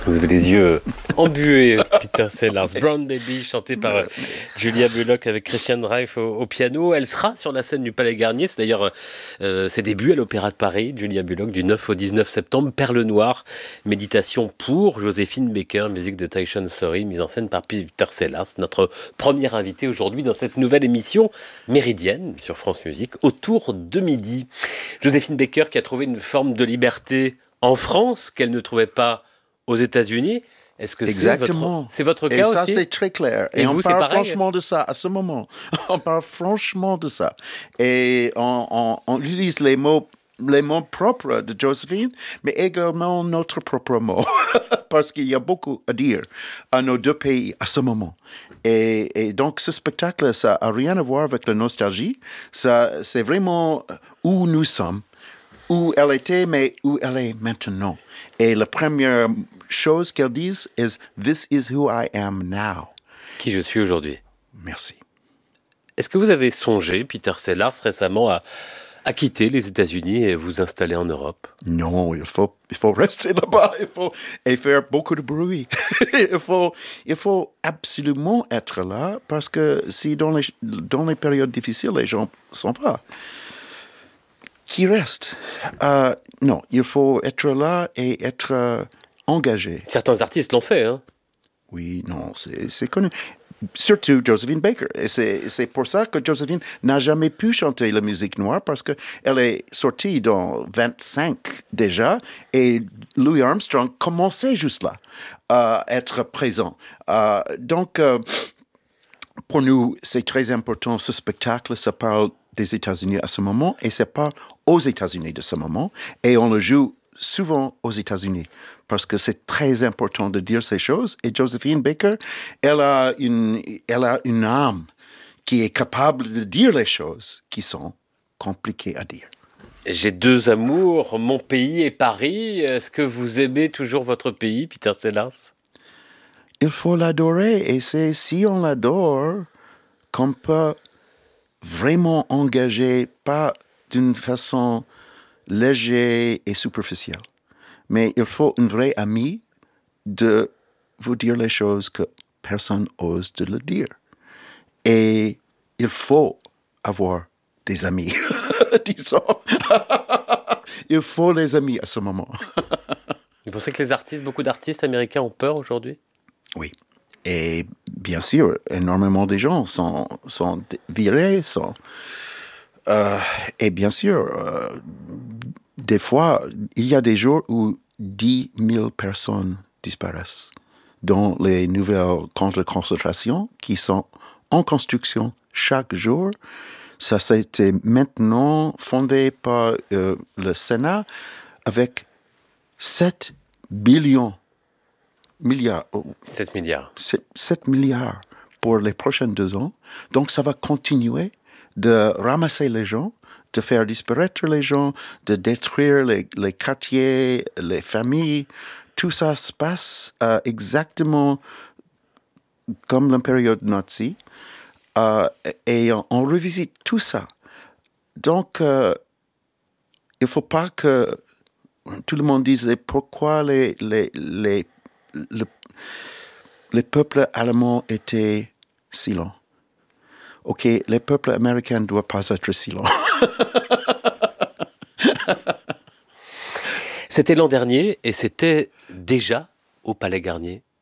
Vous avez les yeux embués, Peter Sellers. Brown Baby, chanté par Julia Bullock avec Christian Reif au piano. Elle sera sur la scène du Palais Garnier. C'est d'ailleurs ses débuts à l'Opéra de Paris, Julia Bullock, du 9 au 19 septembre. Perle Noire, méditation pour Joséphine Baker, musique de Tyson Sorry, mise en scène par Peter Sellers. Notre premier invité aujourd'hui dans cette nouvelle émission méridienne sur France Musique, autour de midi. Joséphine Baker qui a trouvé une forme de liberté en France qu'elle ne trouvait pas aux États-Unis. Est-ce que c'est votre cas aussi? Et ça, c'est très clair. Et on parle franchement de ça à ce moment. On parle franchement de ça. Et on utilise les mots propres de Joséphine, mais également notre propre mot. Parce qu'il y a beaucoup à dire à nos deux pays à ce moment. Et donc, ce spectacle, ça n'a rien à voir avec la nostalgie. Ça, c'est vraiment où nous sommes, où elle était, mais où elle est maintenant. Et la première chose qu'elle dit est « This is who I am now ». Qui je suis aujourd'hui. Merci. Est-ce que vous avez songé, Peter Sellers, récemment à quitter les États-Unis et vous installer en Europe? Non, il faut rester là-bas, et faire beaucoup de bruit. il faut absolument être là, parce que si dans les périodes difficiles, les gens ne sont pas, qui reste. Non, il faut être là et être engagé. Certains artistes l'ont fait, hein? Oui, non, c'est connu. Surtout Joséphine Baker. Et c'est pour ça que Joséphine n'a jamais pu chanter la musique noire, parce qu'elle est sortie dans 25 déjà, et Louis Armstrong commençait juste là à être présent. Donc, pour nous, c'est très important, ce spectacle, ça parle des États-Unis à ce moment, et c'est pas aux États-Unis de ce moment, et on le joue souvent aux États-Unis, parce que c'est très important de dire ces choses, et Joséphine Baker, elle a une âme qui est capable de dire les choses qui sont compliquées à dire. J'ai deux amours, mon pays et Paris. Est-ce que vous aimez toujours votre pays, Peter Sellers? Il faut l'adorer, et c'est si on l'adore qu'on peut vraiment engagé, pas d'une façon légère et superficielle. Mais il faut un vrai ami de vous dire les choses que personne n'ose de le dire. Et il faut avoir des amis, disons. Il faut les amis à ce moment. Vous pensez que beaucoup d'artistes américains ont peur aujourd'hui? Oui. Et bien sûr, énormément de gens sont virés, et bien sûr, des fois, il y a des jours où 10 000 personnes disparaissent dans les nouvelles camps de concentration qui sont en construction chaque jour. Ça a été maintenant fondé par le Sénat avec 7 milliards. 7 milliards. 7 milliards pour les prochaines 2 ans. Donc, ça va continuer de ramasser les gens, de faire disparaître les gens, de détruire les quartiers, les familles. Tout ça se passe exactement comme la période nazie. Et on revisite tout ça. Donc, il ne faut pas que tout le monde dise pourquoi les peuples allemands étaient si lents. OK, les peuples américains ne doivent pas être si lents. C'était l'an dernier et c'était déjà au Palais Garnier.